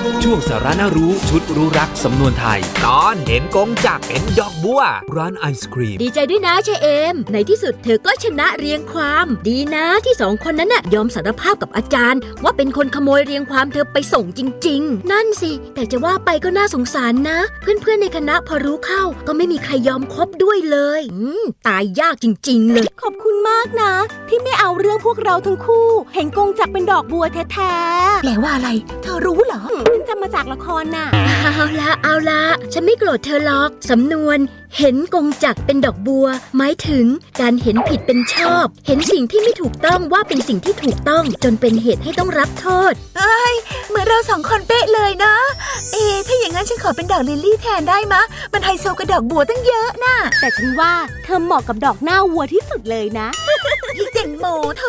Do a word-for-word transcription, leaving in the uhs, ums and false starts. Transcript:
ช่วงสาระน่ารู้ชุดรู้รักสำนวนไทยตอนเห็นกงจักรเป็นดอกบัวร้านไอศกรีมดีใจด้วยนะเชเอมในที่สุดเธอก็ชนะเรียงความดีนะที่สองคนนั้นน่ะยอมสารภาพกับอาจารย์ว่าเป็นคนขโมยเรียงความเธอไปส่งจริงๆนั่นสิแต่จะว่าไปก็น่าสงสารนะเพื่อนๆในคณะพอรู้เข้าก็ไม่มีใครยอมคบด้วยเลยอืมตายยากจริงๆเลยขอบคุณมากนะที่ไม่เอาเรื่องพวกเราทั้งคู่เห็นกงจักรเป็นดอกบัวแท้ๆแปลว่าอะไรเธอรู้เหรอฉันจำมาจากละครน่ะเอาละเอาละฉันไม่โกรธเธอหรอกสำนวนเห็นกงจักรเป็นดอกบัวหมายถึงการเห็นผิดเป็นชอบเห็นสิ่งที่ไม่ถูกต้องว่าเป็นสิ่งที่ถูกต้องจนเป็นเหตุให้ต้องรับโทษเอ้ยเหมือนเราสองคนเป๊ะเลยนะเอ๊ะถ้าอย่างนั้นฉันขอเป็นดอกลิลลี่แทนได้มะมันไฮโซกับดอกบัวตั้งเยอะน่ะแต่ฉันว่าเธอเหมาะกับดอกหน้าวัวที่สุดเลยนะพี่แตงโมเธ